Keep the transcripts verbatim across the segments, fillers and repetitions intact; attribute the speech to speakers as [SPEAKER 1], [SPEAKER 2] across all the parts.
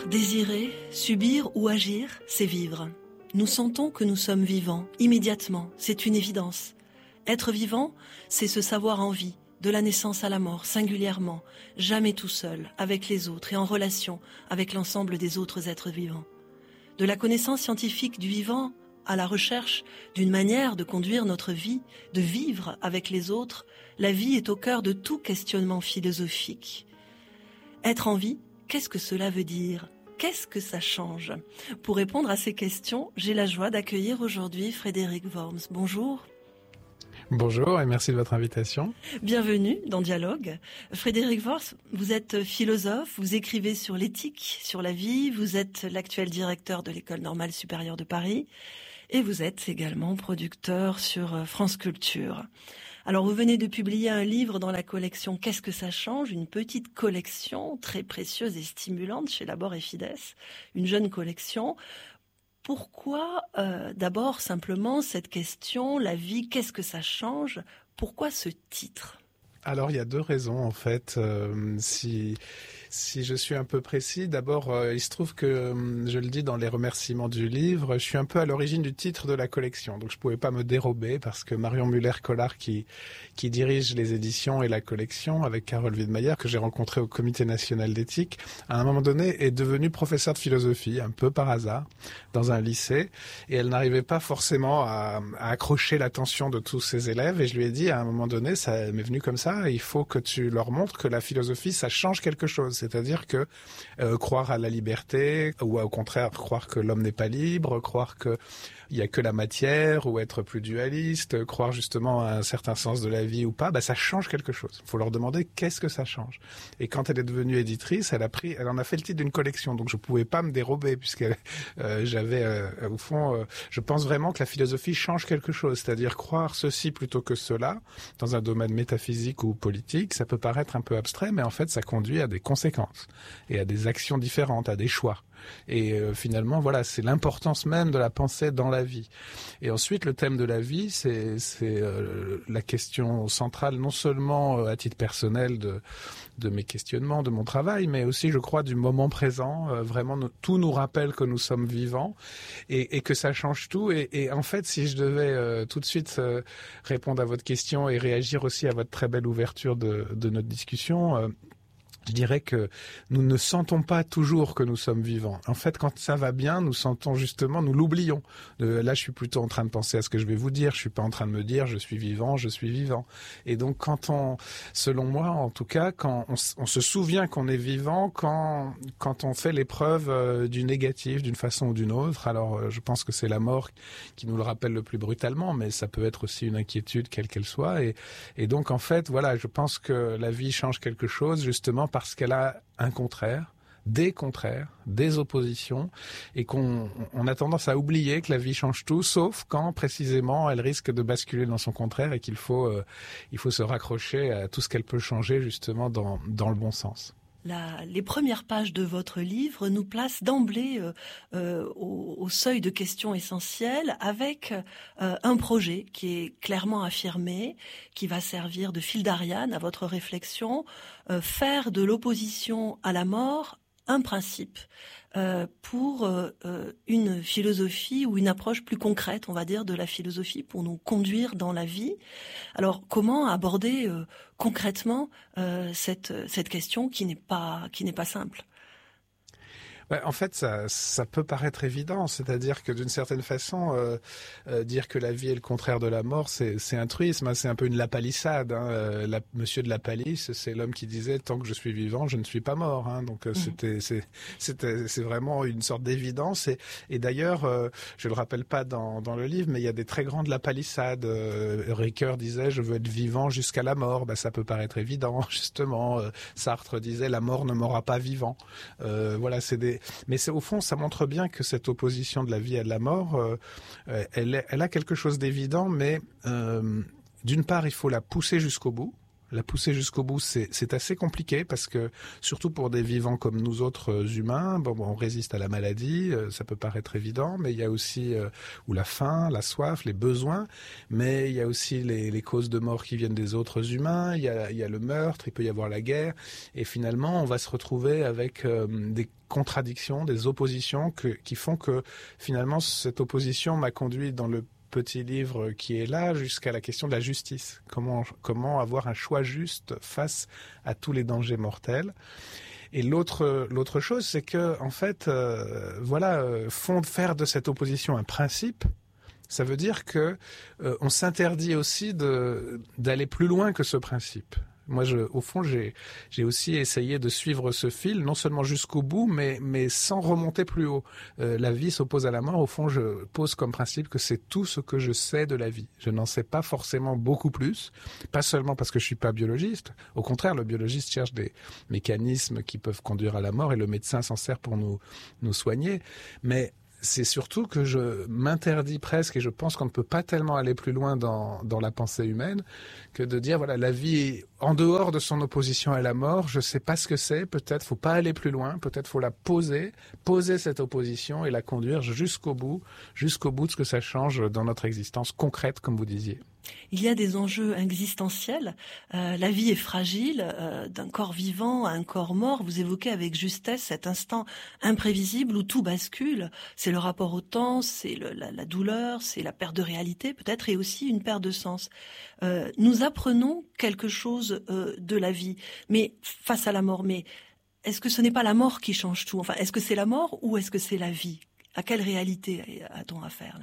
[SPEAKER 1] Désirer, subir ou agir, c'est vivre. Nous sentons que nous sommes vivants, immédiatement, c'est une évidence. Être vivant, c'est se savoir en vie, de la naissance à la mort, singulièrement, jamais tout seul, avec les autres et en relation avec l'ensemble des autres êtres vivants. De la connaissance scientifique du vivant à la recherche d'une manière de conduire notre vie, de vivre avec les autres, la vie est au cœur de tout questionnement philosophique. Être en vie, qu'est-ce que cela veut dire ? Qu'est-ce que ça change ? Pour répondre à ces questions, j'ai la joie d'accueillir aujourd'hui Frédéric Worms. Bonjour.
[SPEAKER 2] Bonjour et merci de votre invitation.
[SPEAKER 1] Bienvenue dans Dialogue. Frédéric Worms, vous êtes philosophe, vous écrivez sur l'éthique, sur la vie, vous êtes l'actuel directeur de l'École normale supérieure de Paris et vous êtes également producteur sur France Culture. Alors vous venez de publier un livre dans la collection Qu'est-ce que ça change ? Une petite collection très précieuse et stimulante chez Labor et Fides, une jeune collection. Pourquoi euh, d'abord simplement cette question, la vie, qu'est-ce que ça change ? Pourquoi ce titre ?
[SPEAKER 2] Alors il y a deux raisons en fait. Euh, si si je suis un peu précis, d'abord euh, il se trouve que je le dis dans les remerciements du livre, je suis un peu à l'origine du titre de la collection, donc je pouvais pas me dérober parce que Marion Muller-Collard qui qui dirige les éditions et la collection avec Carole Wiedemeyer que j'ai rencontré au Comité national d'éthique, à un moment donné est devenue professeure de philosophie un peu par hasard dans un lycée et elle n'arrivait pas forcément à, à accrocher l'attention de tous ses élèves et je lui ai dit à un moment donné, ça m'est venu comme ça, il faut que tu leur montres que la philosophie ça change quelque chose. C'est-à-dire que euh, croire à la liberté, ou au contraire croire que l'homme n'est pas libre, croire que il y a que la matière, ou être plus dualiste, croire justement à un certain sens de la vie ou pas, bah ça change quelque chose. Il faut leur demander qu'est-ce que ça change. Et quand elle est devenue éditrice, elle a pris, elle en a fait le titre d'une collection, donc je pouvais pas me dérober puisque euh, j'avais euh, au fond, euh, je pense vraiment que la philosophie change quelque chose, c'est-à-dire croire ceci plutôt que cela dans un domaine métaphysique ou politique, ça peut paraître un peu abstrait, mais en fait ça conduit à des conséquences et à des actions différentes, à des choix. Et euh, finalement, voilà, c'est l'importance même de la pensée dans la vie. Et ensuite, le thème de la vie, c'est, c'est euh, la question centrale, non seulement euh, à titre personnel de, de mes questionnements, de mon travail, mais aussi, je crois, du moment présent. Euh, vraiment, nous, tout nous rappelle que nous sommes vivants et, et que ça change tout. Et, et en fait, si je devais euh, tout de suite euh, répondre à votre question et réagir aussi à votre très belle ouverture de, de notre discussion, euh, je dirais que nous ne sentons pas toujours que nous sommes vivants. En fait, quand ça va bien, nous sentons justement, nous l'oublions. Euh, là, je suis plutôt en train de penser à ce que je vais vous dire. Je suis pas en train de me dire, je suis vivant, je suis vivant. Et donc, quand on, selon moi, en tout cas, quand on, on se souvient qu'on est vivant, quand quand on fait l'épreuve euh, du négatif, d'une façon ou d'une autre. Alors, euh, je pense que c'est la mort qui nous le rappelle le plus brutalement, mais ça peut être aussi une inquiétude, quelle qu'elle soit. Et, et donc, en fait, voilà, je pense que la vie change quelque chose, justement, parce qu'elle a un contraire, des contraires, des oppositions, et qu'on on a tendance à oublier que la vie change tout, sauf quand précisément elle risque de basculer dans son contraire et qu'il faut, euh, il faut se raccrocher à tout ce qu'elle peut changer justement dans, dans le bon sens.
[SPEAKER 1] La, les premières pages de votre livre nous placent d'emblée euh, euh, au, au seuil de questions essentielles avec euh, un projet qui est clairement affirmé, qui va servir de fil d'Ariane à votre réflexion, euh, faire de l'opposition à la mort un principe euh, pour euh, une philosophie ou une approche plus concrète, on va dire, de la philosophie pour nous conduire dans la vie. Alors, comment aborder euh, concrètement euh, cette cette question qui n'est pas qui n'est pas simple ?
[SPEAKER 2] Ouais, en fait, ça, ça peut paraître évident, c'est-à-dire que d'une certaine façon, euh, euh, dire que la vie est le contraire de la mort, c'est, c'est un truisme, hein, c'est un peu une lapalissade. Hein. Euh, la, Monsieur de la Palisse, c'est l'homme qui disait tant que je suis vivant, je ne suis pas mort. Hein. Donc euh, mmh. c'était, c'est, c'était, c'est vraiment une sorte d'évidence. Et, et d'ailleurs, euh, je le rappelle pas dans, dans le livre, mais il y a des très grandes lapalissades. Euh, Ricoeur disait je veux être vivant jusqu'à la mort. Ben, ça peut paraître évident, justement. Euh, Sartre disait la mort ne m'aura pas vivant. Euh, voilà, c'est des Mais c'est, au fond, ça montre bien que cette opposition de la vie à de la mort, euh, elle, elle a quelque chose d'évident, mais euh, d'une part, il faut la pousser jusqu'au bout. La pousser jusqu'au bout, c'est, c'est assez compliqué parce que, surtout pour des vivants comme nous autres humains, bon, on résiste à la maladie, ça peut paraître évident, mais il y a aussi euh, ou la faim, la soif, les besoins, mais il y a aussi les, les causes de mort qui viennent des autres humains, il y a, il y a le meurtre, il peut y avoir la guerre, et finalement, on va se retrouver avec euh, des contradictions, des oppositions que, qui font que, finalement, cette opposition m'a conduit dans le petit livre qui est là jusqu'à la question de la justice. Comment, comment avoir un choix juste face à tous les dangers mortels. Et l'autre, l'autre chose, c'est que, en fait, euh, voilà, euh, font faire de cette opposition un principe. Ça veut dire que euh, on s'interdit aussi de, d'aller plus loin que ce principe. Moi, je, au fond, j'ai, j'ai aussi essayé de suivre ce fil, non seulement jusqu'au bout, mais, mais sans remonter plus haut. Euh, la vie s'oppose à la mort. Au fond, je pose comme principe que c'est tout ce que je sais de la vie. Je n'en sais pas forcément beaucoup plus, pas seulement parce que je suis pas biologiste. Au contraire, le biologiste cherche des mécanismes qui peuvent conduire à la mort et le médecin s'en sert pour nous, nous soigner. Mais c'est surtout que je m'interdis presque, et je pense qu'on ne peut pas tellement aller plus loin dans, dans la pensée humaine, que de dire, voilà, la vie est en dehors de son opposition à la mort, je sais pas ce que c'est, peut-être faut pas aller plus loin, peut-être faut la poser, poser cette opposition et la conduire jusqu'au bout, jusqu'au bout de ce que ça change dans notre existence concrète, comme vous disiez.
[SPEAKER 1] Il y a des enjeux existentiels. Euh, la vie est fragile, euh, d'un corps vivant à un corps mort. Vous évoquez avec justesse cet instant imprévisible où tout bascule. C'est le rapport au temps, c'est le, la, la douleur, c'est la perte de réalité peut-être, et aussi une perte de sens. Euh, nous apprenons quelque chose euh, de la vie, mais face à la mort. Mais est-ce que ce n'est pas la mort qui change tout ? Enfin, est-ce que c'est la mort ou est-ce que c'est la vie ? À quelle réalité a-t-on affaire là ?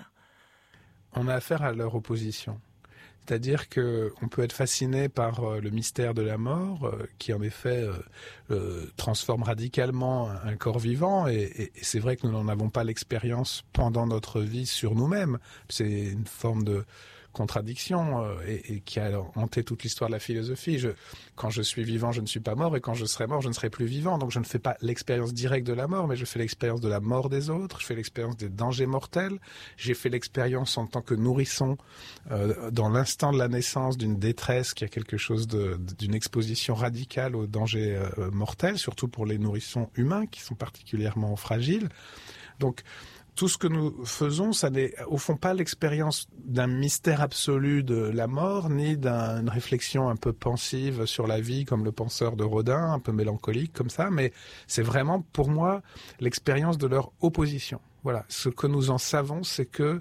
[SPEAKER 2] On a affaire à leur opposition. C'est-à-dire qu'on peut être fasciné par euh, le mystère de la mort, euh, qui en effet euh, euh, transforme radicalement un, un corps vivant, et, et, et c'est vrai que nous n'en avons pas l'expérience pendant notre vie sur nous-mêmes. C'est une forme de contradiction euh, et, et qui a hanté toute l'histoire de la philosophie. Je, quand je suis vivant, je ne suis pas mort, et quand je serai mort, je ne serai plus vivant. Donc je ne fais pas l'expérience directe de la mort, mais je fais l'expérience de la mort des autres, je fais l'expérience des dangers mortels, j'ai fait l'expérience en tant que nourrisson euh, dans l'instant de la naissance d'une détresse qui a quelque chose de, d'une exposition radicale aux dangers euh, mortels, surtout pour les nourrissons humains qui sont particulièrement fragiles. Donc tout ce que nous faisons, ça n'est au fond pas l'expérience d'un mystère absolu de la mort, ni d'une réflexion un peu pensive sur la vie, comme le penseur de Rodin, un peu mélancolique comme ça, mais c'est vraiment pour moi l'expérience de leur opposition. Voilà, ce que nous en savons, c'est que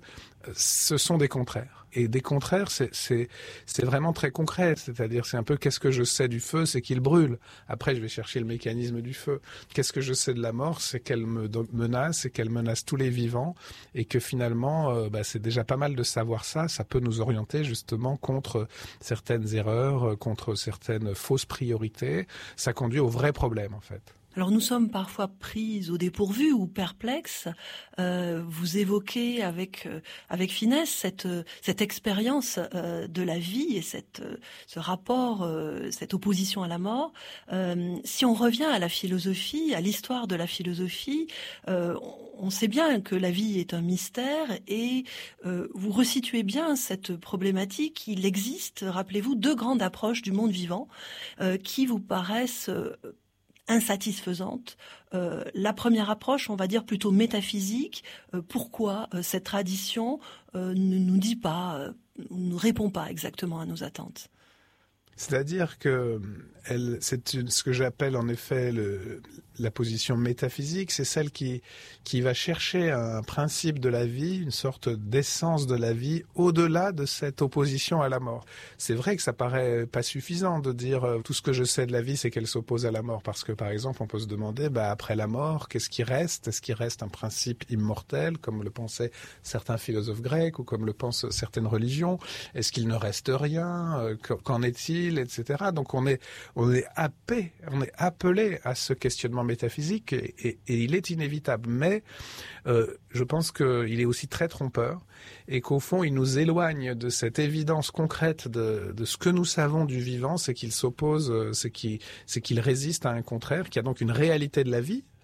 [SPEAKER 2] ce sont des contraires. Et des contraires, c'est, c'est, c'est vraiment très concret. C'est-à-dire, c'est un peu qu'est-ce que je sais du feu, c'est qu'il brûle. Après, je vais chercher le mécanisme du feu. Qu'est-ce que je sais de la mort, c'est qu'elle me menace et qu'elle menace tous les vivants. Et que finalement, euh, bah, c'est déjà pas mal de savoir ça. Ça peut nous orienter justement contre certaines erreurs, contre certaines fausses priorités. Ça conduit au vrai problème, en fait.
[SPEAKER 1] Alors nous sommes parfois pris au dépourvu ou perplexes. Euh, vous évoquez avec euh, avec finesse cette euh, cette expérience euh, de la vie et cette euh, ce rapport, euh, cette opposition à la mort. Euh, si on revient à la philosophie, à l'histoire de la philosophie, euh, on sait bien que la vie est un mystère et euh, vous resituez bien cette problématique. Il existe, rappelez-vous, deux grandes approches du monde vivant euh, qui vous paraissent euh, insatisfaisante. Euh, la première approche, on va dire plutôt métaphysique. Euh, pourquoi euh, cette tradition euh, ne nous dit pas, euh, ne répond pas exactement à nos attentes ?
[SPEAKER 2] C'est-à-dire que elle, c'est une, ce que j'appelle en effet le, la position métaphysique, c'est celle qui, qui va chercher un principe de la vie, une sorte d'essence de la vie, au-delà de cette opposition à la mort. C'est vrai que ça paraît pas suffisant de dire euh, tout ce que je sais de la vie, c'est qu'elle s'oppose à la mort, parce que par exemple, on peut se demander, bah, après la mort, qu'est-ce qui reste ? Est-ce qu'il reste un principe immortel, comme le pensaient certains philosophes grecs, ou comme le pensent certaines religions ? Est-ce qu'il ne reste rien ? euh, Qu'en est-il ? Etc. Donc on est on est happé, on est appelé à ce questionnement métaphysique et, et, et il est inévitable. Mais euh, je pense qu'il est aussi très trompeur et qu'au fond il nous éloigne de cette évidence concrète de, de ce que nous savons du vivant, c'est qu'il s'oppose, c'est qu'il c'est qu'il résiste à un contraire, qu'il y a donc une réalité de la vie. À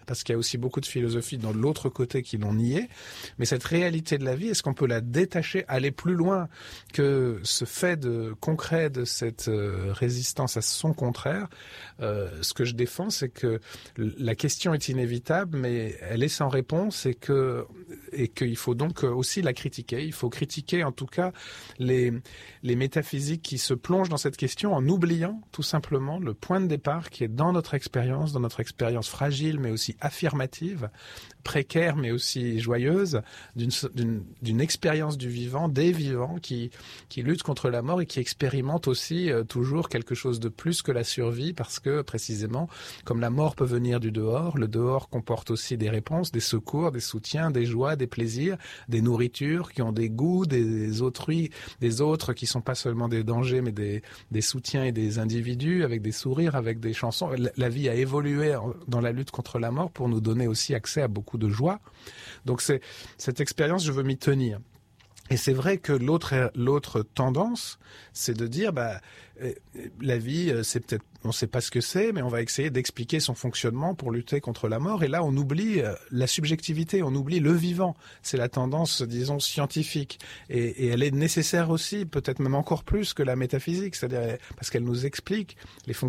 [SPEAKER 2] parce qu'il y a aussi beaucoup de philosophies dans l'autre côté qui l'ont nié. Mais cette réalité de la vie, est-ce qu'on peut la détacher, aller plus loin que ce fait de, concret de cette euh, résistance à son contraire? euh, Ce que je défends, c'est que la question est inévitable, mais elle est sans réponse et que et qu'il faut donc aussi la critiquer. Il faut critiquer en tout cas les, les métaphysiques qui se plongent dans cette question en oubliant tout simplement le point de départ qui est dans notre expérience, dans notre expérience fragile mais aussi affirmative, précaire mais aussi joyeuse, d'une, d'une, d'une expérience du vivant, des vivants qui, qui luttent contre la mort et qui expérimentent aussi euh, toujours quelque chose de plus que la survie, parce que précisément, comme la mort peut venir du dehors, le dehors comporte aussi des réponses, des secours, des soutiens, des joies, des plaisirs, des nourritures qui ont des goûts, des autrui, des autres qui sont pas seulement des dangers mais des, des soutiens et des individus avec des sourires, avec des chansons. La, la vie a évolué dans la lutte contre la mort pour nous donner aussi accès à beaucoup de joie. Donc c'est cette expérience, je veux m'y tenir. Et c'est vrai que l'autre l'autre tendance, c'est de dire bah la vie, c'est peut-être, on ne sait pas ce que c'est, mais on va essayer d'expliquer son fonctionnement pour lutter contre la mort. Et là, on oublie la subjectivité, on oublie le vivant. C'est la tendance, disons, scientifique. Et, et elle est nécessaire aussi, peut-être même encore plus que la métaphysique, c'est-à-dire parce qu'elle nous explique les fonctions